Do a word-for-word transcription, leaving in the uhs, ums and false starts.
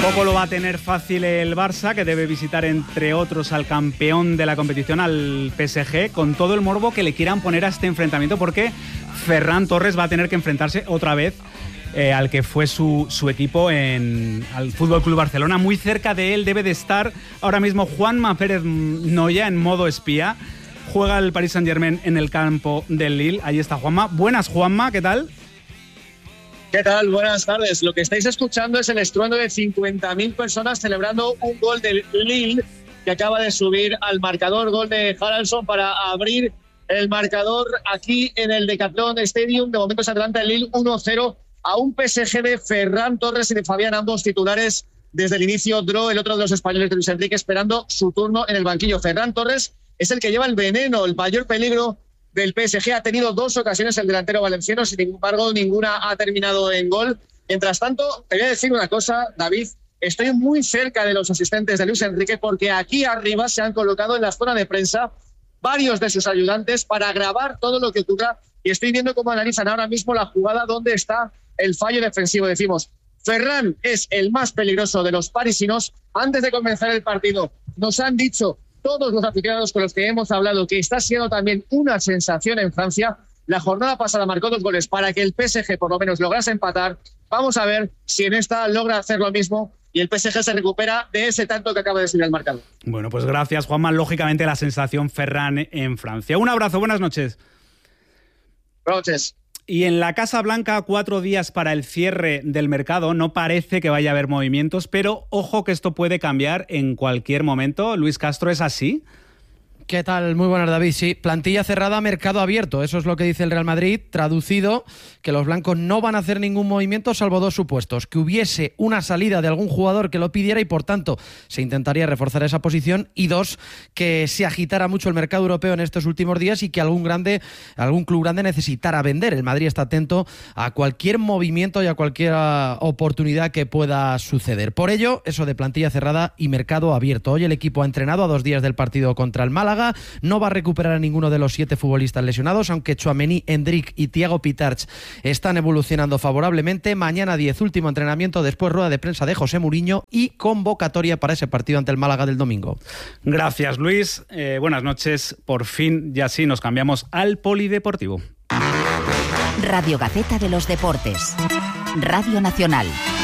Tampoco lo va a tener fácil el Barça, que debe visitar entre otros al campeón de la competición, al P S G, con todo el morbo que le quieran poner a este enfrentamiento, porque Ferran Torres va a tener que enfrentarse otra vez eh, al que fue su, su equipo en al F C Barcelona. Muy cerca de él debe de estar ahora mismo Juanma Pérez Noya en modo espía. Juega el Paris Saint-Germain en el campo del Lille. Ahí está Juanma. Buenas, Juanma, ¿qué tal? ¿Qué tal? Buenas tardes. Lo que estáis escuchando es el estruendo de cincuenta mil personas celebrando un gol del Lille que acaba de subir al marcador. Gol de Haraldsson para abrir el marcador aquí en el Decathlon Stadium. De momento se adelanta el Lille uno cero a un P S G de Ferran Torres y de Fabián, ambos titulares desde el inicio. Draw, el otro de los españoles de Luis Enrique, esperando su turno en el banquillo. Ferran Torres es el que lleva el veneno, el mayor peligro del P S G. Ha tenido dos ocasiones el delantero valenciano, sin embargo ninguna ha terminado en gol. Mientras tanto, te voy a decir una cosa, David, estoy muy cerca de los asistentes de Luis Enrique porque aquí arriba se han colocado en la zona de prensa varios de sus ayudantes para grabar todo lo que ocurra, y estoy viendo cómo analizan ahora mismo la jugada donde está el fallo defensivo. Decimos, Ferran es el más peligroso de los parisinos. Antes de comenzar el partido nos han dicho todos los aficionados con los que hemos hablado que está siendo también una sensación en Francia. La jornada pasada marcó dos goles para que el P S G por lo menos lograse empatar. Vamos a ver si en esta logra hacer lo mismo y el P S G se recupera de ese tanto que acaba de subir el marcador. Bueno, pues gracias, Juanma. Lógicamente la sensación Ferran en Francia. Un abrazo, buenas noches. Buenas noches. Y en la Casa Blanca, cuatro días para el cierre del mercado. No parece que vaya a haber movimientos, pero ojo que esto puede cambiar en cualquier momento. Luis Castro, ¿es así? ¿Qué tal? Muy buenas, David. Sí, plantilla cerrada, mercado abierto. Eso es lo que dice el Real Madrid. Traducido, que los blancos no van a hacer ningún movimiento salvo dos supuestos. Que hubiese una salida de algún jugador que lo pidiera y, por tanto, se intentaría reforzar esa posición. Y dos, que se agitara mucho el mercado europeo en estos últimos días y que algún grande, algún club grande necesitara vender. El Madrid está atento a cualquier movimiento y a cualquier oportunidad que pueda suceder. Por ello, eso de plantilla cerrada y mercado abierto. Hoy el equipo ha entrenado a dos días del partido contra el Málaga. No va a recuperar a ninguno de los siete futbolistas lesionados, aunque Tchouaméni, Endrick y Thiago Pitarch están evolucionando favorablemente. Mañana diez, último entrenamiento, después rueda de prensa de José Mourinho y convocatoria para ese partido ante el Málaga del domingo. Gracias, Luis. Eh, buenas noches. Por fin, ya sí, nos cambiamos al polideportivo. Radio Gaceta de los Deportes. Radio Nacional.